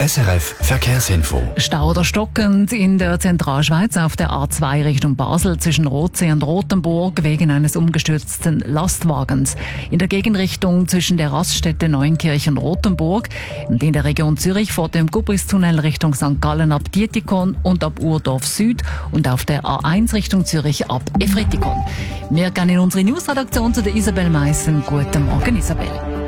SRF Verkehrsinfo. Stau oder stockend in der Zentralschweiz auf der A2 Richtung Basel zwischen Rothsee und Rothenburg wegen eines umgestürzten Lastwagens. In der Gegenrichtung zwischen der Raststätte Neunkirchen und Rothenburg und in der Region Zürich vor dem Gubristunnel Richtung St. Gallen ab Dietikon und ab Urdorf Süd und auf der A1 Richtung Zürich ab Efretikon. Wir gehen in unsere Newsredaktion zu der Isabel Meissen. Guten Morgen, Isabel.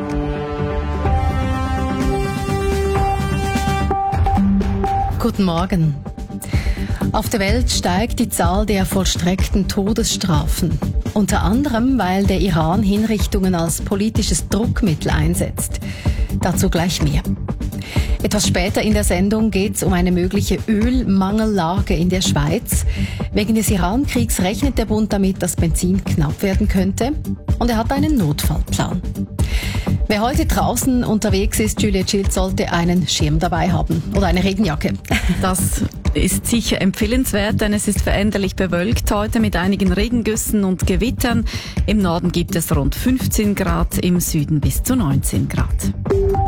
Guten Morgen. Auf der Welt steigt die Zahl der vollstreckten Todesstrafen. Unter anderem, weil der Iran Hinrichtungen als politisches Druckmittel einsetzt. Dazu gleich mehr. Etwas später in der Sendung geht es um eine mögliche Ölmangellage in der Schweiz. Wegen des Iran-Kriegs rechnet der Bund damit, dass Benzin knapp werden könnte. Und er hat einen Notfallplan. Wer heute draußen unterwegs ist, Julia Schild, sollte einen Schirm dabei haben oder eine Regenjacke. Das ist sicher empfehlenswert, denn es ist veränderlich bewölkt heute mit einigen Regengüssen und Gewittern. Im Norden gibt es rund 15 Grad, im Süden bis zu 19 Grad.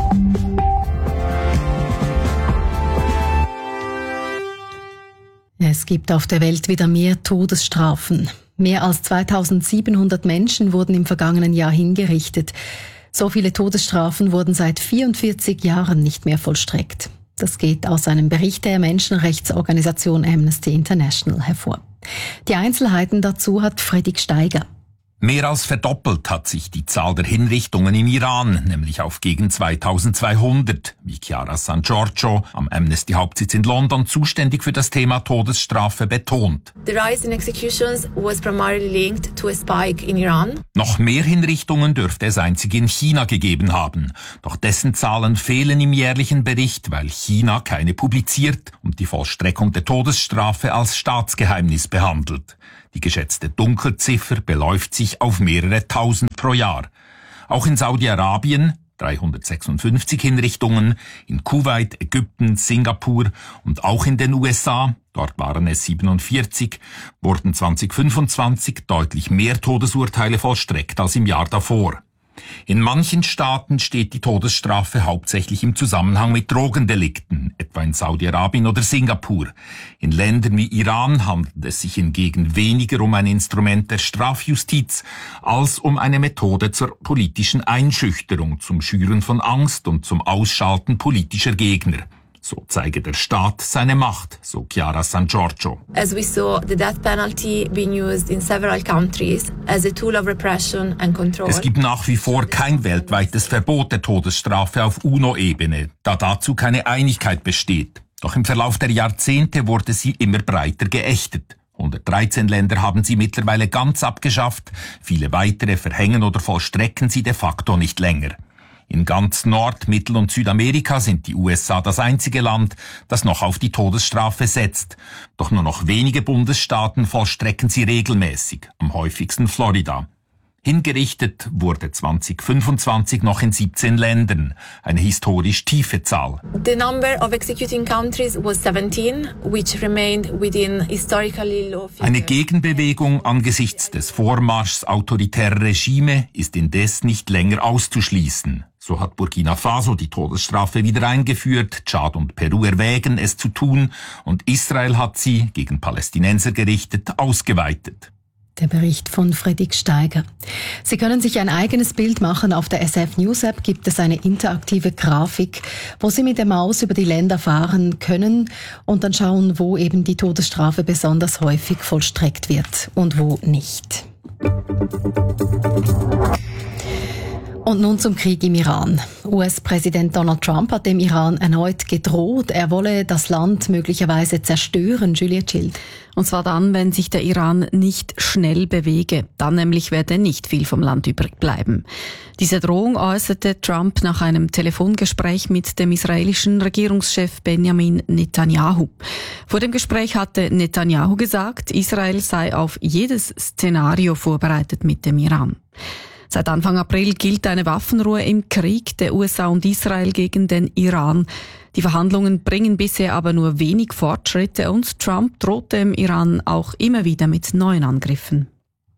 Es gibt auf der Welt wieder mehr Todesstrafen. Mehr als 2700 Menschen wurden im vergangenen Jahr hingerichtet. So viele Todesstrafen wurden seit 44 Jahren nicht mehr vollstreckt. Das geht aus einem Bericht der Menschenrechtsorganisation Amnesty International hervor. Die Einzelheiten dazu hat Fredrik Steiger. Mehr als verdoppelt hat sich die Zahl der Hinrichtungen im Iran, nämlich auf gegen 2200, wie Chiara San Giorgio, am Amnesty-Hauptsitz in London, zuständig für das Thema Todesstrafe, betont. The rise in executions was primarily linked to a spike in Iran. Noch mehr Hinrichtungen dürfte es einzig in China gegeben haben. Doch dessen Zahlen fehlen im jährlichen Bericht, weil China keine publiziert und die Vollstreckung der Todesstrafe als Staatsgeheimnis behandelt. Die geschätzte Dunkelziffer beläuft sich auf mehrere Tausend pro Jahr. Auch in Saudi-Arabien 356 Hinrichtungen, in Kuwait, Ägypten, Singapur und auch in den USA, dort waren es 47, wurden 2025 deutlich mehr Todesurteile vollstreckt als im Jahr davor. In manchen Staaten steht die Todesstrafe hauptsächlich im Zusammenhang mit Drogendelikten, etwa in Saudi-Arabien oder Singapur. In Ländern wie Iran handelt es sich hingegen weniger um ein Instrument der Strafjustiz als um eine Methode zur politischen Einschüchterung, zum Schüren von Angst und zum Ausschalten politischer Gegner. So zeige der Staat seine Macht, so Chiara San Giorgio. As we saw the death penalty being used in several countries as a tool of repression and control. Es gibt nach wie vor kein weltweites Verbot der Todesstrafe auf UNO-Ebene, da dazu keine Einigkeit besteht. Doch im Verlauf der Jahrzehnte wurde sie immer breiter geächtet. 113 Länder haben sie mittlerweile ganz abgeschafft, viele weitere verhängen oder vollstrecken sie de facto nicht länger. In ganz Nord-, Mittel- und Südamerika sind die USA das einzige Land, das noch auf die Todesstrafe setzt. Doch nur noch wenige Bundesstaaten vollstrecken sie regelmäßig, am häufigsten Florida. Hingerichtet wurde 2025 noch in 17 Ländern, eine historisch tiefe Zahl. The number of executing countries was 17, which remained within historically low figures. Eine Gegenbewegung angesichts des Vormarschs autoritärer Regime ist indes nicht länger auszuschließen. So hat Burkina Faso die Todesstrafe wieder eingeführt, Tschad und Peru erwägen, es zu tun, und Israel hat sie, gegen Palästinenser gerichtet, ausgeweitet. Der Bericht von Fredrik Steiger. Sie können sich ein eigenes Bild machen. Auf der SF News App gibt es eine interaktive Grafik, wo Sie mit der Maus über die Länder fahren können und dann schauen, wo eben die Todesstrafe besonders häufig vollstreckt wird und wo nicht. Und nun zum Krieg im Iran. US-Präsident Donald Trump hat dem Iran erneut gedroht, er wolle das Land möglicherweise zerstören. Julia Schild. Und zwar dann, wenn sich der Iran nicht schnell bewege. Dann nämlich werde nicht viel vom Land übrig bleiben. Diese Drohung äußerte Trump nach einem Telefongespräch mit dem israelischen Regierungschef Benjamin Netanyahu. Vor dem Gespräch hatte Netanyahu gesagt, Israel sei auf jedes Szenario vorbereitet mit dem Iran. Seit Anfang April gilt eine Waffenruhe im Krieg der USA und Israel gegen den Iran. Die Verhandlungen bringen bisher aber nur wenig Fortschritte und Trump droht dem Iran auch immer wieder mit neuen Angriffen.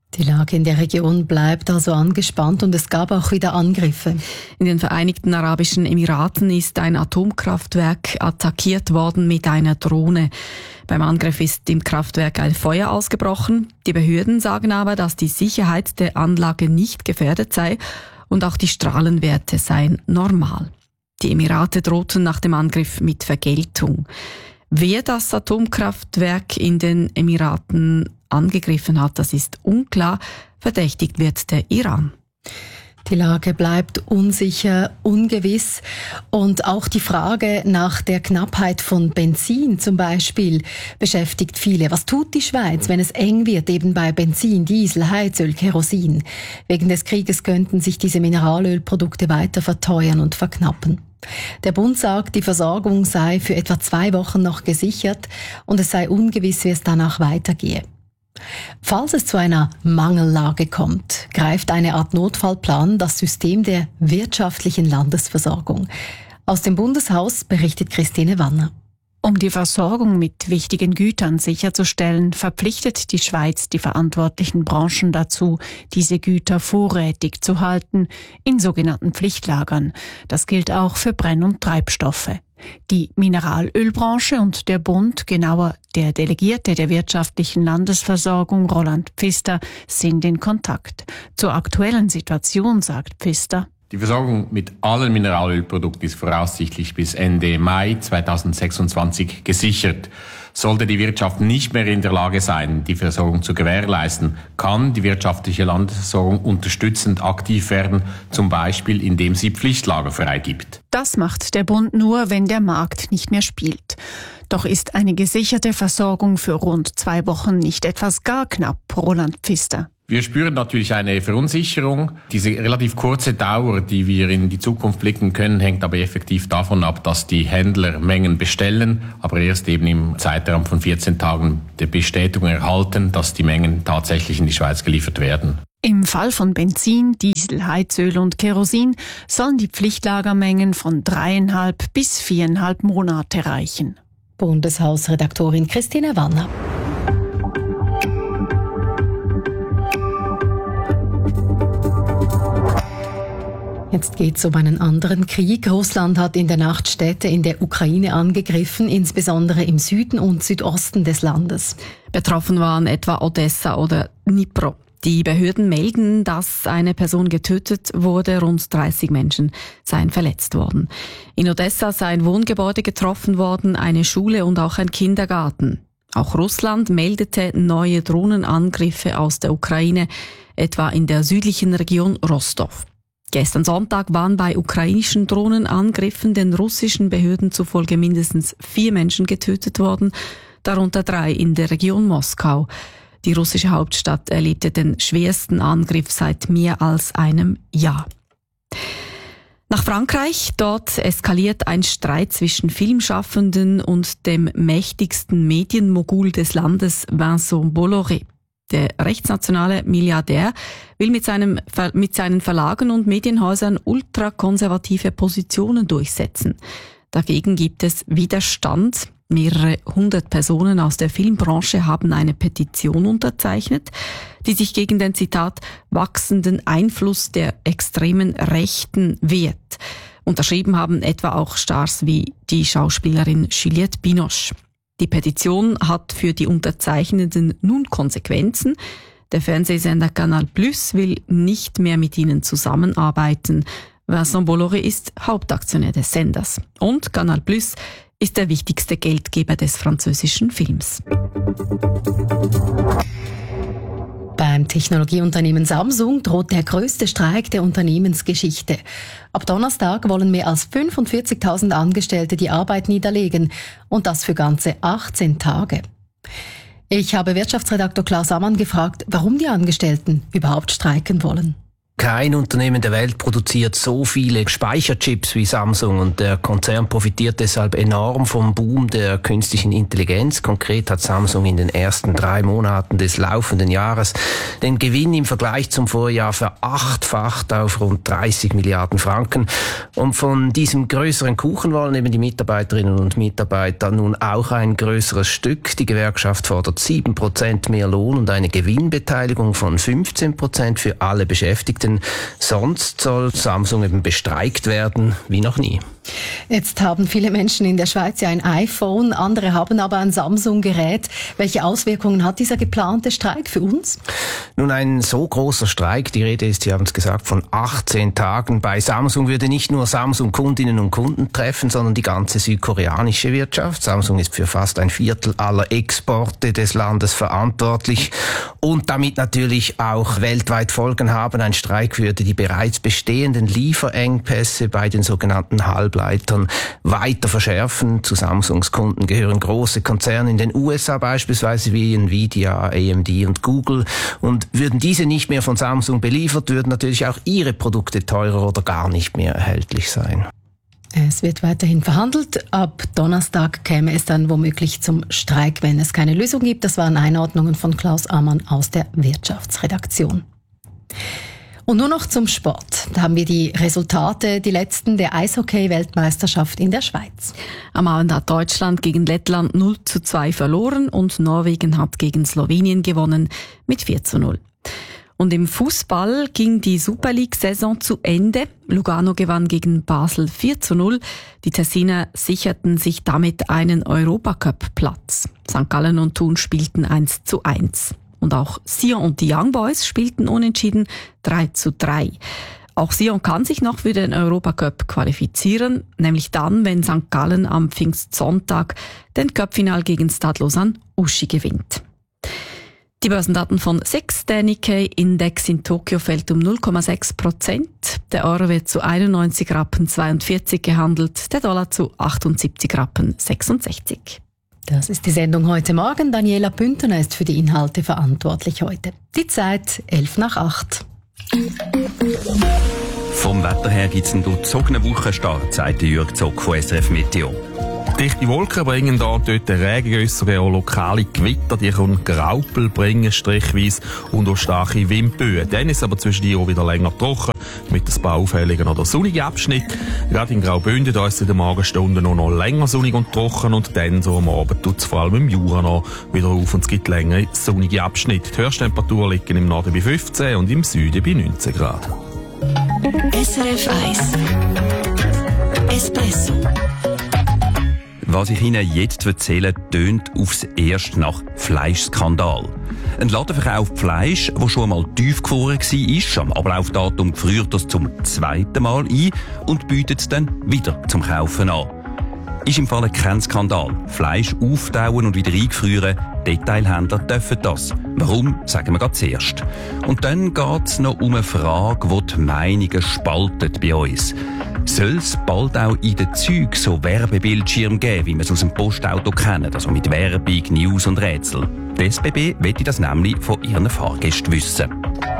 Die Lage in der Region bleibt also angespannt und es gab auch wieder Angriffe. In den Vereinigten Arabischen Emiraten ist ein Atomkraftwerk attackiert worden mit einer Drohne. Beim Angriff ist im Kraftwerk ein Feuer ausgebrochen. Die Behörden sagen aber, dass die Sicherheit der Anlage nicht gefährdet sei und auch die Strahlenwerte seien normal. Die Emirate drohten nach dem Angriff mit Vergeltung. Wer das Atomkraftwerk in den Emiraten angegriffen hat, das ist unklar. Verdächtigt wird der Iran. Die Lage bleibt unsicher, ungewiss und auch die Frage nach der Knappheit von Benzin zum Beispiel beschäftigt viele. Was tut die Schweiz, wenn es eng wird, eben bei Benzin, Diesel, Heizöl, Kerosin? Wegen des Krieges könnten sich diese Mineralölprodukte weiter verteuern und verknappen. Der Bund sagt, die Versorgung sei für etwa 2 Wochen noch gesichert und es sei ungewiss, wie es danach weitergehe. Falls es zu einer Mangellage kommt, greift eine Art Notfallplan das System der wirtschaftlichen Landesversorgung. Aus dem Bundeshaus berichtet Christine Wanner. Um die Versorgung mit wichtigen Gütern sicherzustellen, verpflichtet die Schweiz die verantwortlichen Branchen dazu, diese Güter vorrätig zu halten, in sogenannten Pflichtlagern. Das gilt auch für Brenn- und Treibstoffe. Die Mineralölbranche und der Bund, genauer der Delegierte der wirtschaftlichen Landesversorgung, Roland Pfister, sind in Kontakt. Zur aktuellen Situation sagt Pfister: Die Versorgung mit allen Mineralölprodukten ist voraussichtlich bis Ende Mai 2026 gesichert. Sollte die Wirtschaft nicht mehr in der Lage sein, die Versorgung zu gewährleisten, kann die wirtschaftliche Landesversorgung unterstützend aktiv werden, zum Beispiel indem sie Pflichtlager freigibt. Das macht der Bund nur, wenn der Markt nicht mehr spielt. Doch ist eine gesicherte Versorgung für rund 2 Wochen nicht etwas gar knapp, Roland Pfister. Wir spüren natürlich eine Verunsicherung. Diese relativ kurze Dauer, die wir in die Zukunft blicken können, hängt aber effektiv davon ab, dass die Händler Mengen bestellen, aber erst eben im Zeitraum von 14 Tagen der Bestätigung erhalten, dass die Mengen tatsächlich in die Schweiz geliefert werden. Im Fall von Benzin, Diesel, Heizöl und Kerosin sollen die Pflichtlagermengen von 3,5 bis 4,5 Monate reichen. Bundeshausredaktorin Christine Wanner. Jetzt geht's um einen anderen Krieg. Russland hat in der Nacht Städte in der Ukraine angegriffen, insbesondere im Süden und Südosten des Landes. Betroffen waren etwa Odessa oder Dnipro. Die Behörden melden, dass eine Person getötet wurde, rund 30 Menschen seien verletzt worden. In Odessa sei ein Wohngebäude getroffen worden, eine Schule und auch ein Kindergarten. Auch Russland meldete neue Drohnenangriffe aus der Ukraine, etwa in der südlichen Region Rostov. Gestern Sonntag waren bei ukrainischen Drohnenangriffen den russischen Behörden zufolge mindestens 4 Menschen getötet worden, darunter 3 in der Region Moskau. Die russische Hauptstadt erlebte den schwersten Angriff seit mehr als einem Jahr. Nach Frankreich, dort eskaliert ein Streit zwischen Filmschaffenden und dem mächtigsten Medienmogul des Landes, Vincent Bolloré. Der rechtsnationale Milliardär will mit seinen Verlagen und Medienhäusern ultrakonservative Positionen durchsetzen. Dagegen gibt es Widerstand. Mehrere 100 Personen aus der Filmbranche haben eine Petition unterzeichnet, die sich gegen den, Zitat, wachsenden Einfluss der extremen Rechten wehrt. Unterschrieben haben etwa auch Stars wie die Schauspielerin Juliette Binoche. Die Petition hat für die Unterzeichnenden nun Konsequenzen. Der Fernsehsender Canal Plus will nicht mehr mit ihnen zusammenarbeiten. Vincent Bolloré ist Hauptaktionär des Senders. Und Canal Plus ist der wichtigste Geldgeber des französischen Films. Beim Technologieunternehmen Samsung droht der größte Streik der Unternehmensgeschichte. Ab Donnerstag wollen mehr als 45.000 Angestellte die Arbeit niederlegen und das für ganze 18 Tage. Ich habe Wirtschaftsredaktor Klaus Ammann gefragt, warum die Angestellten überhaupt streiken wollen. Kein Unternehmen der Welt produziert so viele Speicherchips wie Samsung und der Konzern profitiert deshalb enorm vom Boom der künstlichen Intelligenz. Konkret hat Samsung in den ersten 3 Monaten des laufenden Jahres den Gewinn im Vergleich zum Vorjahr verachtfacht auf rund 30 Milliarden Franken. Und von diesem größeren Kuchen wollen eben die Mitarbeiterinnen und Mitarbeiter nun auch ein größeres Stück. Die Gewerkschaft fordert 7% mehr Lohn und eine Gewinnbeteiligung von 15% für alle Beschäftigten. Sonst soll Samsung eben bestreikt werden wie noch nie. Jetzt haben viele Menschen in der Schweiz ja ein iPhone, andere haben aber ein Samsung-Gerät. Welche Auswirkungen hat dieser geplante Streik für uns? Nun, ein so großer Streik, die Rede ist, Sie haben es gesagt, von 18 Tagen. Bei Samsung würde nicht nur Samsung-Kundinnen und Kunden treffen, sondern die ganze südkoreanische Wirtschaft. Samsung ist für fast 1/4 aller Exporte des Landes verantwortlich und damit natürlich auch weltweit Folgen haben. Ein Streik würde die bereits bestehenden Lieferengpässe bei den sogenannten Halbleitern weiter verschärfen. Zu Samsungs Kunden gehören große Konzerne in den USA beispielsweise wie Nvidia, AMD und Google. Und würden diese nicht mehr von Samsung beliefert, würden natürlich auch ihre Produkte teurer oder gar nicht mehr erhältlich sein. Es wird weiterhin verhandelt. Ab Donnerstag käme es dann womöglich zum Streik, wenn es keine Lösung gibt. Das waren Einordnungen von Klaus Ammann aus der Wirtschaftsredaktion. Und nur noch zum Sport. Da haben wir die Resultate, die letzten der Eishockey-Weltmeisterschaft in der Schweiz. Am Abend hat Deutschland gegen Lettland 0:2 verloren und Norwegen hat gegen Slowenien gewonnen mit 4:0. Und im Fußball ging die Super League-Saison zu Ende. Lugano gewann gegen Basel 4:0. Die Tessiner sicherten sich damit einen Europacup-Platz. St. Gallen und Thun spielten 1:1. Und auch Sion und die Young Boys spielten unentschieden 3:3. Auch Sion kann sich noch für den Europacup qualifizieren, nämlich dann, wenn St. Gallen am Pfingstsonntag den Cupfinal gegen Stade Lausanne-Uschi gewinnt. Die Börsendaten von SIX, der Nikkei-Index in Tokio fällt um 0,6%. Der Euro wird zu 91,42 Rappen gehandelt, der Dollar zu 78,66 Rappen. Das ist die Sendung heute Morgen. Daniela Bündner ist für die Inhalte verantwortlich heute. Die Zeit 7:55. Vom Wetter her gibt es einen durchzogenen Wochenstart, sagt Jürg Zock von SRF Meteo. Dichte Wolken bringen da und dort Regengüsse, auch lokale Gewitter, die können Graupel bringen, strichweise, und auch starke Windböen. Dann ist es aber zwischendurch auch wieder länger trocken, mit ein paar auffälligen oder sonnigen Abschnitten. Gerade in Graubünden, da ist es in den Morgenstunden noch länger sonnig und trocken, und dann so am Abend tut es vor allem im Jura noch wieder auf und es gibt längere sonnige Abschnitte. Die Höchsttemperaturen liegen im Norden bei 15 und im Süden bei 19 Grad. SRF 1 Espresso. Was ich Ihnen jetzt erzähle, tönt aufs Erste nach Fleischskandal. Ein Laden verkauft Fleisch, das schon einmal tiefgefroren war. Am Ablaufdatum friert das zum 2. Mal ein und bietet es dann wieder zum Kaufen an. Ist im Fall kein Skandal. Fleisch auftauen und wieder eingefrieren, Detailhändler dürfen das. Warum, sagen wir gerade zuerst. Und dann geht es noch um eine Frage, die die Meinungen spaltet bei uns. Soll es bald auch in den Zügen so Werbebildschirm geben, wie wir es aus dem Postauto kennen, also mit Werbung, News und Rätsel? Die SBB möchte das nämlich von ihren Fahrgästen wissen.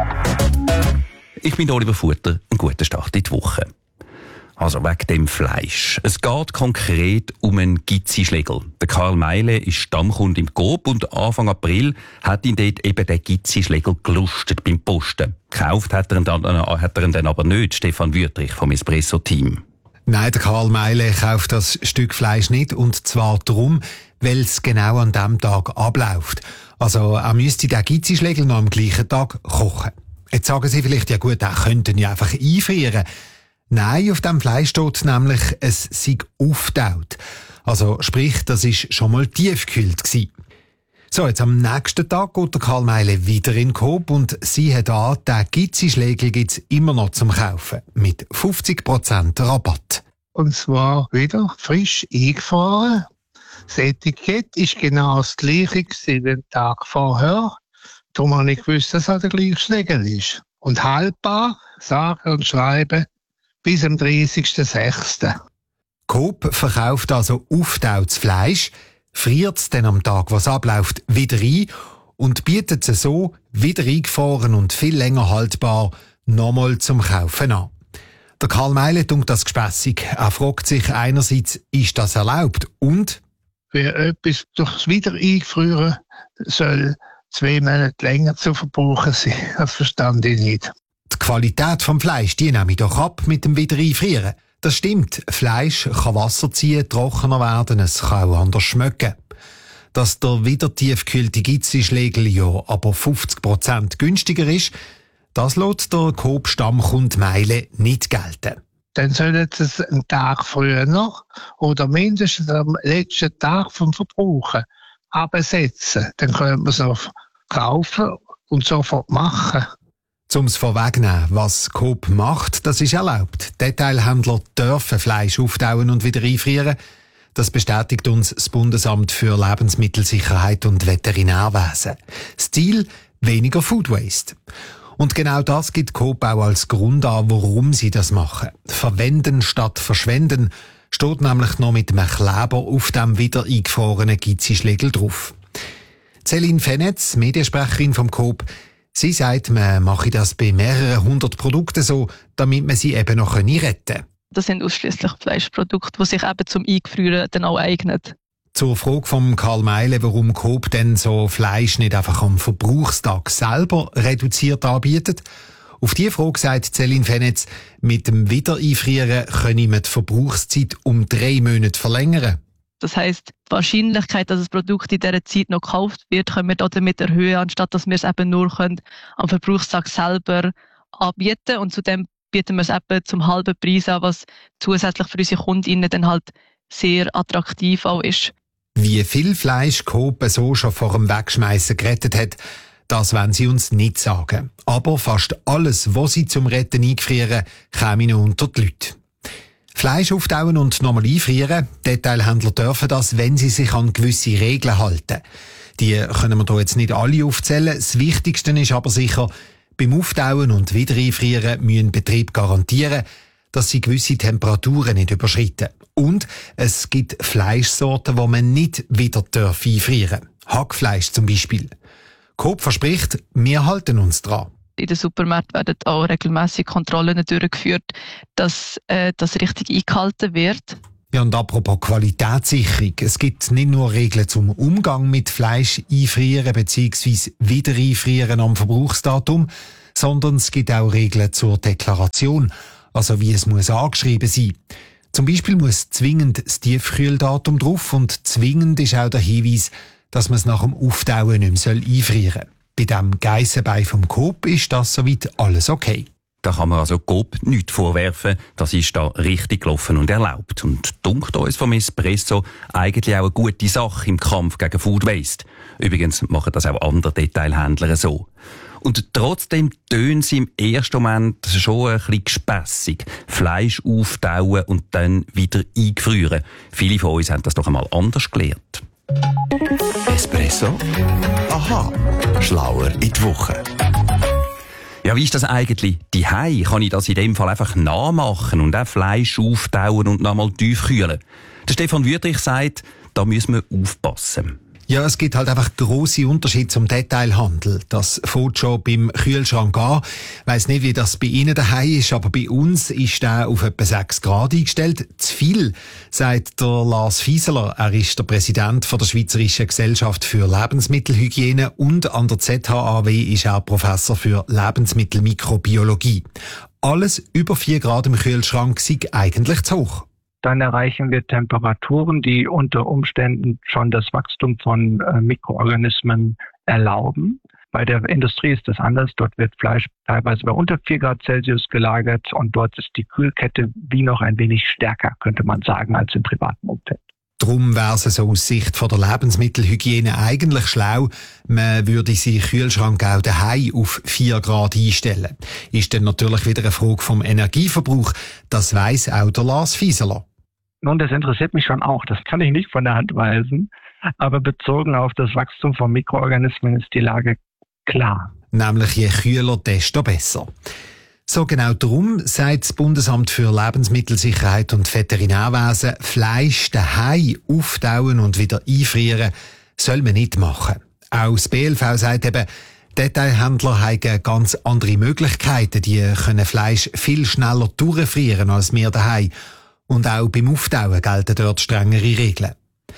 Ich bin Oliver Futter, einen guten Start in die Woche. Also wegen dem Fleisch. Es geht konkret um einen Gizzi-Schlegel. Der Karl Meile ist Stammkunde im Coop und Anfang April hat ihn dort eben der Gizzi-Schlegel gelustet beim Posten. Gekauft hat er ihn dann aber nicht, Stefan Wüttrich vom Espresso-Team. Nein, der Karl Meile kauft das Stück Fleisch nicht, und zwar darum, weil es genau an diesem Tag abläuft. Also er müsste den Gizzi-Schlegel noch am gleichen Tag kochen. Jetzt sagen Sie vielleicht, ja gut, er könnte ihn ja einfach einfrieren. Nein, auf dem Fleisch steht nämlich, es sei aufgetaut. Also sprich, das ist schon mal tiefgekühlt gsi. So, jetzt am nächsten Tag geht der Karl Meile wieder in den Coop und siehe da, den Gizzi-Schlegel gibt's immer noch zum Kaufen. Mit 50% Rabatt. Und zwar wieder frisch eingefahren. Das Etikett ist genau das gleiche wie den Tag vorher. Darum habe ich gewusst, dass es der gleiche Schlegel ist. Und haltbar, sagen und schreiben, bis am 30.06. Coop verkauft also auftautes Fleisch, friert es dann am Tag, was abläuft, wieder ein und bietet es so, wieder eingefroren und viel länger haltbar, nochmal zum Kaufen an. Der Karl Meile tut das gespässig. Er fragt sich einerseits, ist das erlaubt? Und? Wer etwas durchs Wiedereingefrieren soll 2 Monate länger zu verbrauchen sein, das verstand ich nicht. Die Qualität vom Fleisch, die nehme ich doch ab mit dem Wiedereinfrieren. Das stimmt. Fleisch kann Wasser ziehen, trockener werden, es kann auch anders schmecken. Dass der wieder tiefgekühlte Gitzischlegel ja aber 50% günstiger ist, das lässt der Coop-Stammkunde Meile nicht gelten. Dann sollen sie es einen Tag früher noch oder mindestens am letzten Tag vom Verbrauchen absetzen. Dann können wir es auch kaufen und sofort machen. Um es vorwegnehmen, was Coop macht, das ist erlaubt. Detailhändler dürfen Fleisch auftauen und wieder einfrieren. Das bestätigt uns das Bundesamt für Lebensmittelsicherheit und Veterinärwesen. Das Ziel: weniger Food Waste. Und genau das gibt Coop auch als Grund an, warum sie das machen. Verwenden statt verschwenden steht nämlich noch mit einem Kleber auf dem wieder eingefrorenen Gitzischlegel drauf. Céline Fenetz, Mediensprecherin vom Coop, sie sagt, man mache das bei mehreren 100 Produkten so, damit man sie eben noch retten kann. Das sind ausschliesslich Fleischprodukte, die sich eben zum Eingefrieren dann auch eignen. Zur Frage von Karl Meile, warum Coop denn so Fleisch nicht einfach am Verbrauchstag selber reduziert anbietet. Auf diese Frage sagt Céline Fenetz, mit dem Wiedereinfrieren könne man die Verbrauchszeit um 3 Monate verlängern. Das heisst, die Wahrscheinlichkeit, dass das Produkt in dieser Zeit noch gekauft wird, können wir damit erhöhen, anstatt dass wir es eben nur am Verbrauchstag selber anbieten. Und zudem bieten wir es eben zum halben Preis an, was zusätzlich für unsere KundInnen dann halt sehr attraktiv auch ist. Wie viel Fleisch Coop so schon vor dem Wegschmeissen gerettet hat, das wollen sie uns nicht sagen. Aber fast alles, was sie zum Retten eingefrieren, käme noch unter die Leute. Fleisch auftauen und nochmal einfrieren, Detailhändler dürfen das, wenn sie sich an gewisse Regeln halten. Die können wir hier jetzt nicht alle aufzählen. Das Wichtigste ist aber sicher, beim Auftauen und Wiedereinfrieren müssen Betriebe garantieren, dass sie gewisse Temperaturen nicht überschreiten. Und es gibt Fleischsorten, die man nicht wieder einfrieren darf. Hackfleisch zum Beispiel. Coop verspricht, wir halten uns dran. In den Supermärkten werden auch regelmässig Kontrollen durchgeführt, dass das richtig eingehalten wird. Ja, und apropos Qualitätssicherung. Es gibt nicht nur Regeln zum Umgang mit Fleisch einfrieren bzw. wieder einfrieren am Verbrauchsdatum, sondern es gibt auch Regeln zur Deklaration, also wie es muss angeschrieben sein. Zum Beispiel muss zwingend das Tiefkühldatum drauf und zwingend ist auch der Hinweis, dass man es nach dem Auftauen nicht mehr einfrieren soll. Bei dem Geissenbein vom Coop ist das soweit alles okay. Da kann man also Coop nichts vorwerfen, das ist da richtig gelaufen und erlaubt. Und dunkt uns vom Espresso eigentlich auch eine gute Sache im Kampf gegen Food Waste. Übrigens machen das auch andere Detailhändler so. Und trotzdem tönen sie im ersten Moment schon ein bisschen gespässig. Fleisch auftauen und dann wieder eingefrieren. Viele von uns haben das doch einmal anders gelernt. Espresso? Aha, schlauer in die Woche. Ja, wie ist das eigentlich? Daheim kann ich das in dem Fall einfach nachmachen und auch Fleisch auftauen und nochmal tiefkühlen. Der Stefan Wüthrich sagt, da müssen wir aufpassen. Ja, es gibt halt einfach grosse Unterschiede zum Detailhandel. Das fängt schon beim Kühlschrank an. Ich weiss nicht, wie das bei Ihnen daheim ist, aber bei uns ist der auf etwa 6 Grad eingestellt. Zu viel, sagt der Lars Fieseler. Er ist der Präsident der Schweizerischen Gesellschaft für Lebensmittelhygiene und an der ZHAW ist er Professor für Lebensmittelmikrobiologie. Alles über 4 Grad im Kühlschrank sei eigentlich zu hoch. Dann erreichen wir Temperaturen, die unter Umständen schon das Wachstum von Mikroorganismen erlauben. Bei der Industrie ist das anders. Dort wird Fleisch teilweise bei unter 4 Grad Celsius gelagert und dort ist die Kühlkette wie noch ein wenig stärker, könnte man sagen, als im privaten Umfeld. Darum wäre es so aus Sicht der Lebensmittelhygiene eigentlich schlau, man würde seinen Kühlschrank auch daheim auf 4 Grad einstellen. Ist dann natürlich wieder eine Frage vom Energieverbrauch. Das weiss auch der Lars Fieseler. Nun, das interessiert mich schon auch. Das kann ich nicht von der Hand weisen. Aber bezogen auf das Wachstum von Mikroorganismen ist die Lage klar. Nämlich je kühler, desto besser. So genau darum sagt das Bundesamt für Lebensmittelsicherheit und Veterinärwesen, Fleisch daheim auftauen und wieder einfrieren soll man nicht machen. Auch das BLV sagt eben, Detailhändler haben ganz andere Möglichkeiten. Die können Fleisch viel schneller durchfrieren als wir daheim. Und auch beim Auftauen gelten dort strengere Regeln.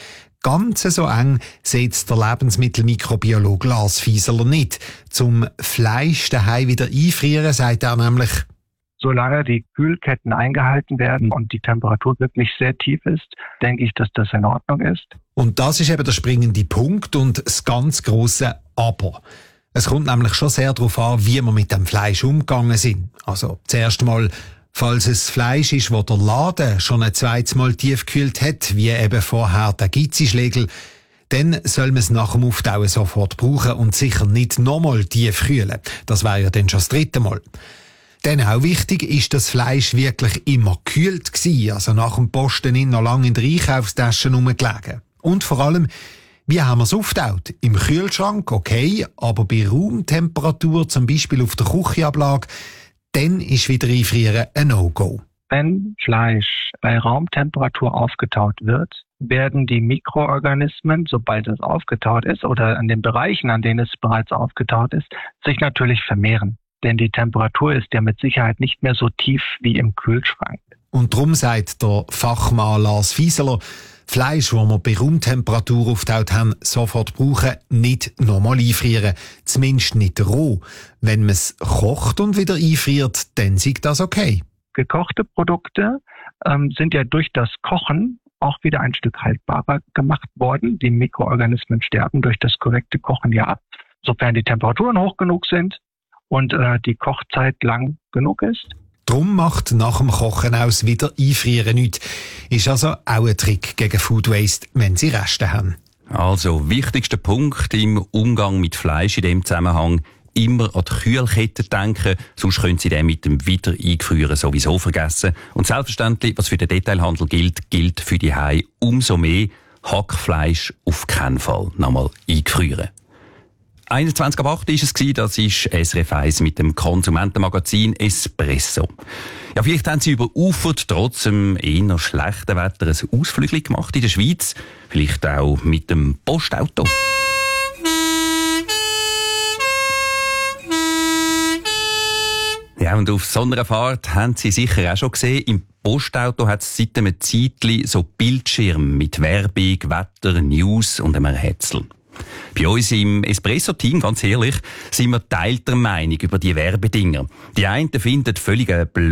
Ganz so eng sieht der Lebensmittelmikrobiologe Lars Fieseler nicht. Zum Fleisch daheim wieder einfrieren, sagt er nämlich: Solange die Kühlketten eingehalten werden und die Temperatur wirklich sehr tief ist, denke ich, dass das in Ordnung ist. Und das ist eben der springende Punkt und das ganz grosse Aber. Es kommt nämlich schon sehr darauf an, wie wir mit dem Fleisch umgegangen sind. Also zuerst mal, falls es Fleisch ist, das der Laden schon ein zweites Mal tiefgekühlt hat, wie eben vorher der Gizzi-Schlegel, dann soll man es nach dem Auftauen sofort brauchen und sicher nicht nochmal tief kühlen. Das wäre ja dann schon das dritte Mal. Dann auch wichtig ist, dass das Fleisch wirklich immer gekühlt war, also nach dem Posten nicht noch lange in der Einkaufstasche rumgelegen. Und vor allem, wie haben wir es aufgetaut? Im Kühlschrank, okay, aber bei Raumtemperatur, zum Beispiel auf der Küchenablage, dann ist wieder Einfrieren ein No-Go. Wenn Fleisch bei Raumtemperatur aufgetaut wird, werden die Mikroorganismen, sobald es aufgetaut ist oder an den Bereichen, an denen es bereits aufgetaut ist, sich natürlich vermehren. Denn die Temperatur ist ja mit Sicherheit nicht mehr so tief wie im Kühlschrank. Und darum sagt der Fachmann Lars Fieseler, Fleisch, das wir bei Raumtemperatur aufgetaut haben, sofort brauchen, nicht nochmal einfrieren. Zumindest nicht roh. Wenn man es kocht und wieder einfriert, dann ist das okay. Gekochte Produkte sind ja durch das Kochen auch wieder ein Stück haltbarer gemacht worden. Die Mikroorganismen sterben durch das korrekte Kochen ja ab, sofern die Temperaturen hoch genug sind und die Kochzeit lang genug ist. Drum macht nach dem Kochen aus wieder Einfrieren nichts. Ist also auch ein Trick gegen Food Waste, wenn Sie Reste haben. Also, wichtigster Punkt im Umgang mit Fleisch in dem Zusammenhang: immer an die Kühlkette denken, sonst können Sie den mit dem Wieder-Eingefrieren sowieso vergessen. Und selbstverständlich, was für den Detailhandel gilt für die Hause umso mehr: Hackfleisch auf keinen Fall nochmal eingefrieren. 21:08 war es, das ist SRF 1 mit dem Konsumentenmagazin Espresso. Ja, vielleicht haben Sie überufert, trotz dem eher schlechten Wetter, ein Ausflügel gemacht in der Schweiz. Vielleicht auch mit dem Postauto. Ja, und auf so einer Fahrt haben Sie sicher auch schon gesehen, im Postauto hat es seit einem Zeitchen so Bildschirme mit Werbung, Wetter, News und einem Hetzel. Bei uns im Espresso-Team, ganz ehrlich, sind wir teilter Meinung über die Werbedinger. Die einen finden völlig